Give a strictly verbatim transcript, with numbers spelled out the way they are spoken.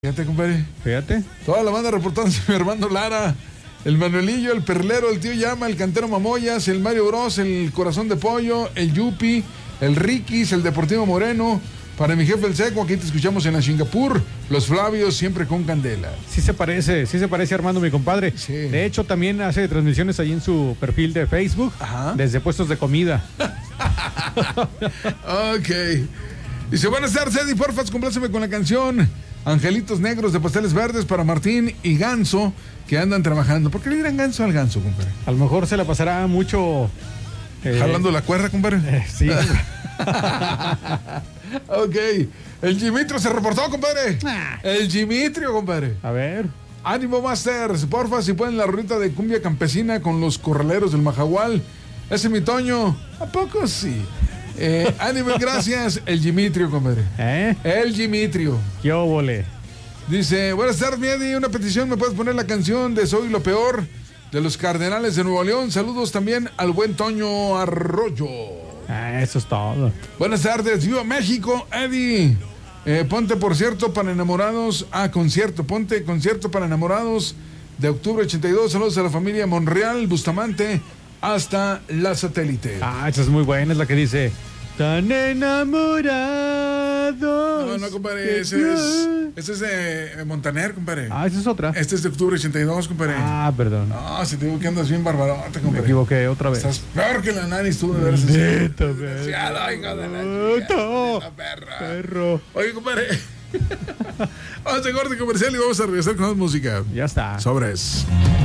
Fíjate, compadre. Fíjate. Toda la banda reportándose, mi hermano Lara, el Manuelillo, el Perlero, el Tío Llama, el Cantero Mamoyas, el Mario Bros, el Corazón de Pollo, el Yupi, el Rikis, el Deportivo Moreno. Para mi jefe el Seco, aquí te escuchamos en la Singapur. Los Flavios siempre con candela. Sí se parece, sí se parece Armando, mi compadre. Sí. De hecho, también hace transmisiones ahí en su perfil de Facebook. Ajá. Desde puestos de comida. Ok. Dice, buenas tardes, Eddie, porfa, compláceme con la canción Angelitos Negros de Pasteles Verdes para Martín y Ganso, que andan trabajando. ¿Por qué le dirán Ganso al Ganso, compadre? A lo mejor se la pasará mucho... Eh, ¿Jalando la cuerda, compadre? Eh, sí. Ok. El Dimitrio se reportó, compadre. Ah. El Dimitrio, compadre. A ver. Ánimo, Masters. Porfa, si pueden la ruta de cumbia campesina con los corraleros del Majahual. Ese es mi Toño. ¿A poco sí? Eh, ánimo y gracias. El Dimitrio, compadre. ¿Eh? El Dimitrio. ¿Qué óvole? Dice, buenas tardes, mi Eddie. Una petición, ¿me puedes poner la canción de Soy lo Peor de los Cardenales de Nuevo León? Saludos también al buen Toño Arroyo. Ah, eso es todo. Buenas tardes, viva México, Eddie. Eh, ponte, por cierto, para enamorados. Ah, concierto, ponte concierto para enamorados de octubre ochenta y dos. Saludos a la familia Monreal, Bustamante, hasta la Satélite. Ah, esa es muy buena, es la que dice: tan enamorados. No, no, compadre, ese es, ese es de Montaner, compadre. Ah, esa es otra. Este es de octubre ochenta y dos, compadre. Ah, perdón. No, se te digo que andas bien barbarote, compadre. Me equivoqué otra vez. Estás peor que la nariz tú, de veras. Neto, Desgraciado, hijo de la Neto. chica, perra. Perro. Oye, compadre. Vamos a corte comercial y vamos a regresar con más música. Ya está. Sobres.